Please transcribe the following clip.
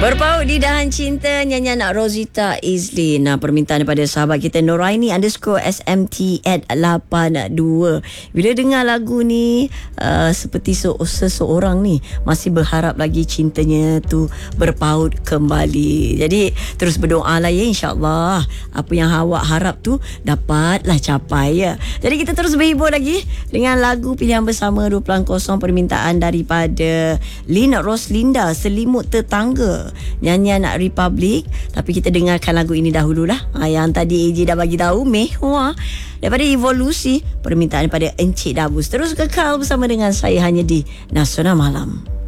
Berpaut di dahan cinta, nyanyian Rosita Izlin. Permintaan daripada sahabat kita Noraini _SMT @82. Bila dengar lagu ni, seperti seseorang ni masih berharap lagi cintanya tu berpaut kembali. Jadi terus berdoa lah ya, insyaAllah apa yang awak harap tu dapatlah capai ya. Jadi kita terus berhibur lagi dengan lagu pilihan bersama 2.0 permintaan daripada Lina Roslinda, Selimut Tetangga, nyanyian Republic. Tapi kita dengarkan lagu ini dahululah. Yang tadi AJ dah bagi tahu, Mehwa daripada Evolusi, permintaan daripada Encik Dabus. Terus kekal bersama dengan saya hanya di Nasional Malam.